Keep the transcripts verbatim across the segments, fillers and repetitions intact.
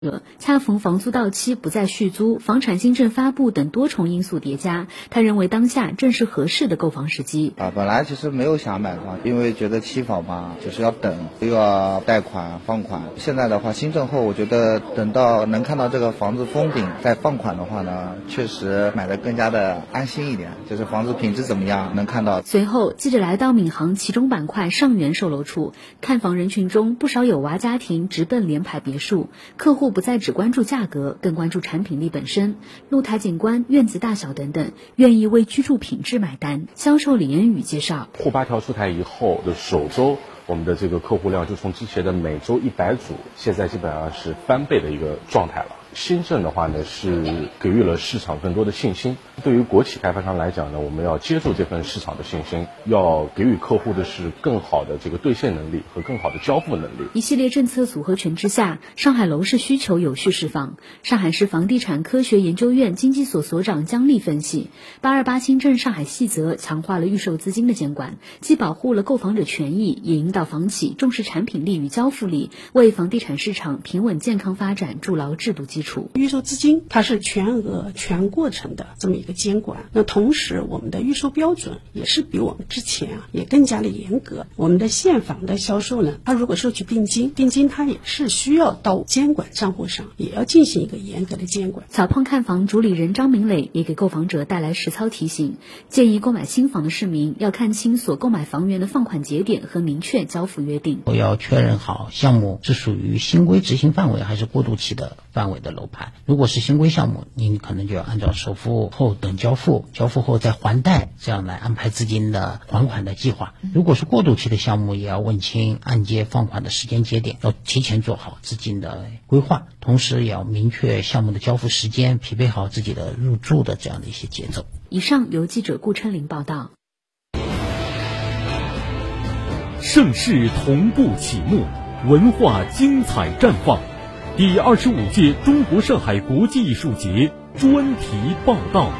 恰逢房租到期不再续租，房产新政发布等多重因素叠加，他认为当下正是合适的购房时机。 啊，本来其实没有想买房，因为觉得期房嘛，就是要等，又要贷款放款。现在的话，新政后，我觉得等到能看到这个房子封顶再放款的话呢，确实买的更加的安心一点，就是房子品质怎么样能看到。 随后，记者来到闵行其中板块上元售楼处，看房人群中不少有娃家庭直奔联排别墅，客户不再只关注价格，更关注产品力本身、露台景观、院子大小等等，愿意为居住品质买单。销售李恩宇介绍， 沪八条出台以后的首周，我们的这个客户量就从之前的每周一百组，现在基本上是翻倍的一个状态了。新政的话呢，是给予了市场更多的信心。对于国企开发商来讲呢，我们要接受这份市场的信心，要给予客户的是更好的这个兑现能力和更好的交付能力。 一系列政策组合拳之下，上海楼市需求有序释放。上海市房地产科学研究院经济所所长姜丽分析，八二八新政上海细则强化了预售资金的监管，既保护了购房者权益，也引导房企重视产品力与交付力，为房地产市场平稳健康发展筑牢制度基础。 预售资金它是全额全过程的这么一个监管，那同时我们的预售标准也是比我们之前啊也更加的严格。我们的现房的销售呢，它如果收取定金，定金它也是需要到监管账户上，也要进行一个严格的监管。 草胖看房主理人张明磊也给购房者带来实操提醒，建议购买新房的市民要看清所购买房源的放款节点和明确交付约定。 我要确认好项目是属于新规执行范围还是过渡期的范围的楼盘。如果是新规项目，您可能就要按照首付后等交付，交付后再还贷，这样来安排资金的还款的计划。如果是过渡期的项目，也要问清按揭放款的时间节点，要提前做好资金的规划，同时也要明确项目的交付时间，匹配好自己的入住的这样的一些节奏。 以上由记者顾琛林报道。 盛世同步启幕，文化精彩绽放。第二十五届中国上海国际艺术节专题报道。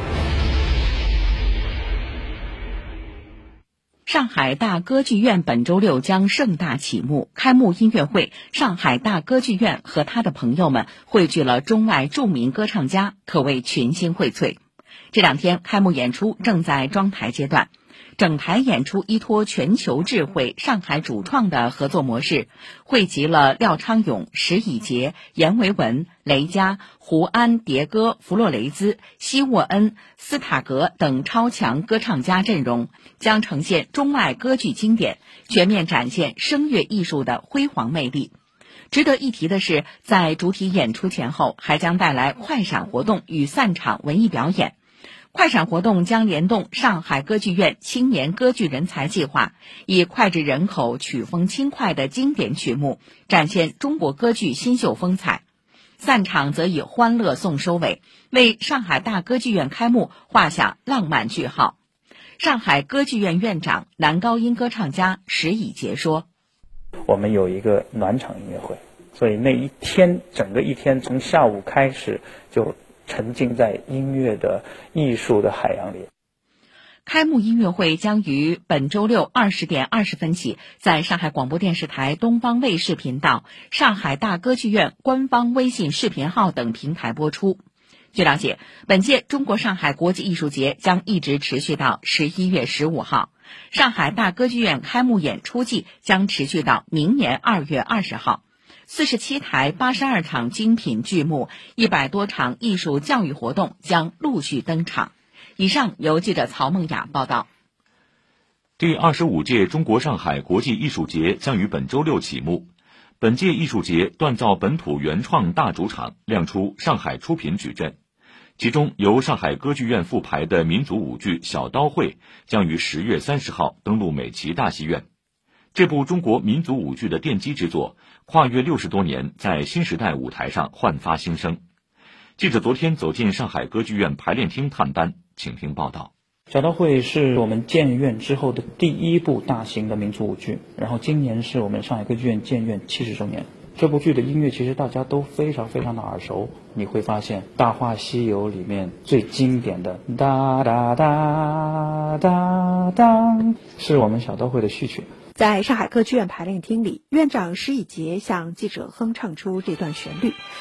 上海大歌剧院本周六将盛大启幕，开幕音乐会，上海大歌剧院和他的朋友们汇聚了中外著名歌唱家，可谓群星荟萃。这两天开幕演出正在装台阶段，整台演出依托全球智慧上海主创的合作模式，汇集了廖昌永、石以洁、阎维文、雷佳、胡安、迭戈、弗洛雷兹、希沃恩、斯塔格等超强歌唱家阵容，将呈现中外歌剧经典，全面展现声乐艺术的辉煌魅力。值得一提的是，在主体演出前后，还将带来快闪活动与散场文艺表演。快闪活动将联动上海歌剧院青年歌剧人才计划，以脍炙人口、曲风轻快的经典曲目，展现中国歌剧新秀风采。散场则以欢乐送收尾，为上海大歌剧院开幕画下浪漫句号。上海歌剧院院长、男高音歌唱家石以洁说：“ 我们有一个暖场音乐会，所以那一天整个一天从下午开始就沉浸在音乐的艺术的海洋里。” 开幕音乐会将于本周六二十点二十分起，在上海广播电视台东方卫视频道、上海大歌剧院官方微信视频号等平台播出。据了解，本届中国上海国际艺术节将一直持续到十一月十五号，上海大歌剧院开幕演出季将持续到明年二月二十号。四十七台八十二场精品剧目，一百多场艺术教育活动将陆续登场。以上由记者曹梦雅报道。 第二十五届中国上海国际艺术节将于本周六启幕。本届艺术节锻造本土原创大主场，亮出上海出品矩阵。其中由上海歌剧院复排的民族舞剧《小刀会》将于十月三十号登陆美琪大戏院。这部中国民族舞剧的奠基之作，跨越六十多年，在新时代舞台上焕发新生。记者昨天走进上海歌剧院排练厅探班，请听报道。 小刀会是我们建院之后的第一部大型的民族舞剧，然后今年是我们上海歌剧院建院七十周年。这部剧的音乐其实大家都非常非常的耳熟，你会发现《大话西游》里面最经典的哒哒哒哒哒是我们小刀会的序曲。 在上海歌剧院排练厅里，院长施以杰向记者哼唱出这段旋律，